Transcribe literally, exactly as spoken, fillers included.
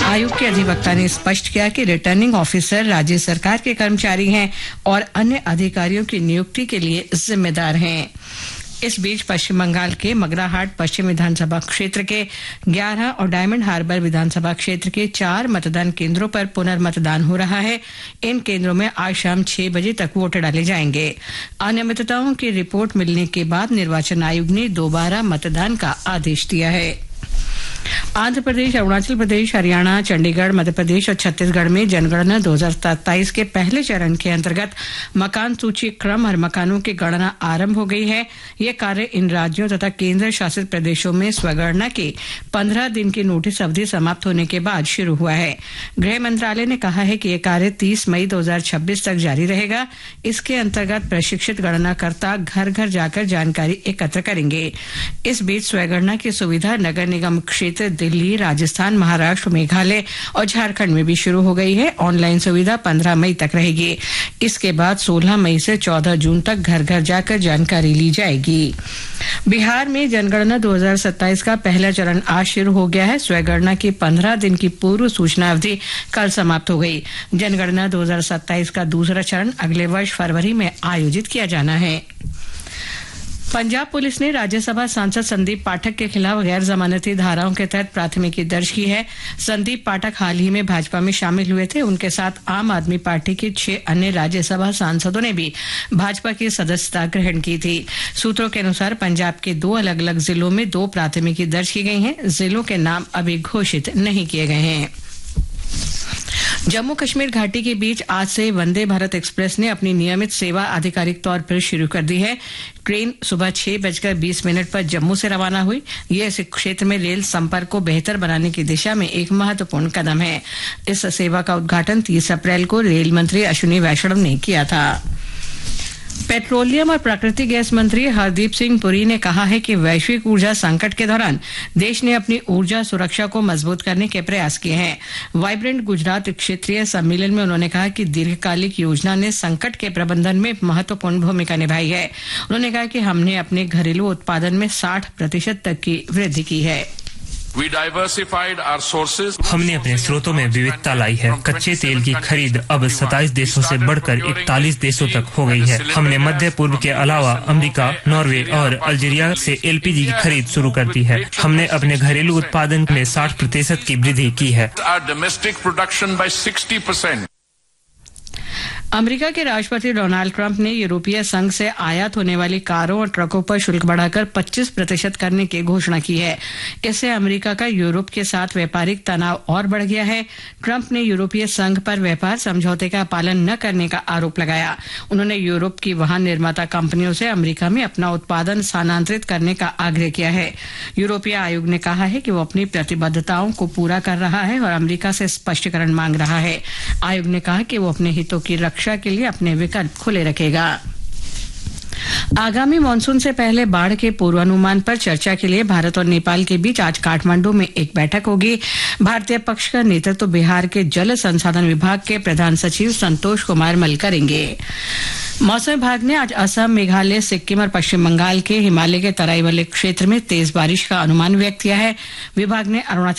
आयोग के अधिवक्ता ने स्पष्ट किया कि रिटर्निंग ऑफिसर राज्य सरकार के कर्मचारी हैं और अन्य अधिकारियों की नियुक्ति के लिए जिम्मेदार हैं। इस बीच पश्चिम बंगाल के मगराहाट पश्चिम विधानसभा क्षेत्र के ग्यारह और डायमंड हार्बर विधानसभा क्षेत्र के चार मतदान केंद्रों पर पुनर्मतदान हो रहा है। इन केंद्रों में आज शाम छह बजे तक वोट डाले जाएंगे। अनियमितताओं की रिपोर्ट मिलने के बाद निर्वाचन आयोग ने दोबारा मतदान का आदेश दिया है। आंध्र प्रदेश, अरुणाचल प्रदेश, हरियाणा, चंडीगढ़, मध्य प्रदेश और छत्तीसगढ़ में जनगणना दो हज़ार सत्ताईस के पहले चरण के अंतर्गत मकान सूची क्रम और मकानों की गणना आरंभ हो गई है। यह कार्य इन राज्यों तथा केंद्र शासित प्रदेशों में स्वगणना के पंद्रह दिन की नोटिस अवधि समाप्त होने के बाद शुरू हुआ है। गृह मंत्रालय ने कहा है कि यह कार्य तीस मई दो हज़ार छब्बीस तक जारी रहेगा। इसके अंतर्गत प्रशिक्षित गणनाकर्ता घर घर जाकर जानकारी एकत्र करेंगे। इस बीच स्वगणना की सुविधा नगर निगम क्षेत्र दिल्ली, राजस्थान, महाराष्ट्र, मेघालय और झारखंड में भी शुरू हो गई है। ऑनलाइन सुविधा पंद्रह मई तक रहेगी। इसके बाद सोलह मई से चौदह जून तक घर घर जाकर जानकारी ली जाएगी। बिहार में जनगणना दो हज़ार सत्ताईस का पहला चरण आज शुरू हो गया है। स्वगणना की पंद्रह दिन की पूर्व सूचना अवधि कल समाप्त हो गई। जनगणना दो हज़ार सत्ताईस का दूसरा चरण अगले वर्ष फरवरी में आयोजित किया जाना है। पंजाब पुलिस ने राज्यसभा सांसद संदीप पाठक के खिलाफ गैर जमानती धाराओं के तहत प्राथमिकी दर्ज की है। संदीप पाठक हाल ही में भाजपा में शामिल हुए थे। उनके साथ आम आदमी पार्टी के छह अन्य राज्यसभा सांसदों ने भी भाजपा की सदस्यता ग्रहण की थी। सूत्रों के अनुसार पंजाब के दो अलग अलग जिलों में दो प्राथमिकी दर्ज की गई हैं। जिलों के नाम अभी घोषित नहीं किए गए हैं। जम्मू कश्मीर घाटी के बीच आज से वंदे भारत एक्सप्रेस ने अपनी नियमित सेवा आधिकारिक तौर पर शुरू कर दी है। ट्रेन सुबह छह बजकर बीस मिनट पर जम्मू से रवाना हुई। यह इस क्षेत्र में रेल संपर्क को बेहतर बनाने की दिशा में एक महत्वपूर्ण कदम है। इस सेवा का उद्घाटन तीस अप्रैल को रेल मंत्री अश्विनी वैष्णव ने किया था। पेट्रोलियम और प्राकृतिक गैस मंत्री हरदीप सिंह पुरी ने कहा है कि वैश्विक ऊर्जा संकट के दौरान देश ने अपनी ऊर्जा सुरक्षा को मजबूत करने के प्रयास किए हैं। वाइब्रेंट गुजरात क्षेत्रीय सम्मेलन में उन्होंने कहा कि दीर्घकालिक योजना ने संकट के प्रबंधन में महत्वपूर्ण भूमिका निभाई है। उन्होंने कहा कि हमने अपने घरेलू उत्पादन में साठ प्रतिशत तक की वृद्धि की है। हमने अपने स्रोतों में विविधता लाई है। कच्चे तेल की खरीद अब सत्ताईस देशों से बढ़कर इकतालीस देशों तक हो गई है। हमने मध्य पूर्व के अलावा अमेरिका, नॉर्वे और अल्जीरिया से एलपीजी की खरीद शुरू कर दी है। हमने अपने घरेलू उत्पादन में साठ प्रतिशत की वृद्धि की है। अमेरिका के राष्ट्रपति डोनाल्ड ट्रंप ने यूरोपीय संघ से आयात होने वाली कारों और ट्रकों पर शुल्क बढ़ाकर पच्चीस प्रतिशत करने की घोषणा की है। इससे अमेरिका का यूरोप के साथ व्यापारिक तनाव और बढ़ गया है। ट्रंप ने यूरोपीय संघ पर व्यापार समझौते का पालन न करने का आरोप लगाया। उन्होंने यूरोप की वाहन निर्माता कंपनियों से अमेरिका में अपना उत्पादन स्थानांतरित करने का आग्रह किया है। यूरोपीय आयोग ने कहा है कि वो अपनी प्रतिबद्धताओं को पूरा कर रहा है और अमेरिका से स्पष्टीकरण मांग रहा है। आयोग ने कहा कि वो अपने हितों की रक्षा के लिए अपने विकल्प खुले रखेगा। आगामी मानसून से पहले बाढ़ के पूर्वानुमान पर चर्चा के लिए भारत और नेपाल के बीच आज काठमांडू में एक बैठक होगी। भारतीय पक्ष का नेतृत्व बिहार के जल संसाधन विभाग के प्रधान सचिव संतोष कुमार मल करेंगे। मौसम विभाग ने आज असम, मेघालय, सिक्किम और पश्चिम बंगाल के हिमालय के तराई वाले क्षेत्र में तेज बारिश का अनुमान व्यक्त किया है। विभाग ने अरुणाचल